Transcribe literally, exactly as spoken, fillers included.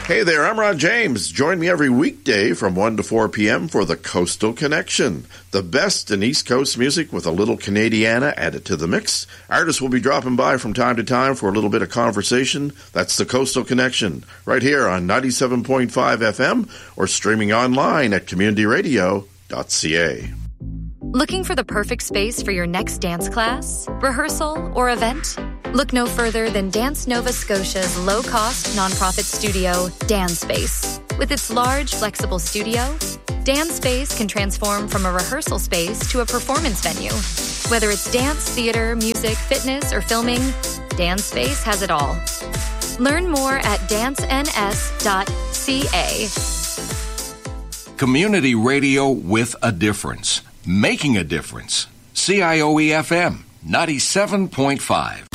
Hey there, I'm Ron James. Join me every weekday from one to four p.m. for the Coastal Connection. The best in East Coast music with a little Canadiana added to the mix. Artists will be dropping by from time to time for a little bit of conversation. That's the Coastal Connection, right here on ninety-seven point five F M or streaming online at community radio dot c a. Looking for the perfect space for your next dance class, rehearsal, or event? Look no further than Dance Nova Scotia's low-cost nonprofit studio, Dance Space. With its large, flexible studio, Dance Space can transform from a rehearsal space to a performance venue. Whether it's dance, theater, music, fitness, or filming, Dance Space has it all. Learn more at dance n s dot c a. Community radio with a difference. Making a difference. C I O E F M ninety-seven point five.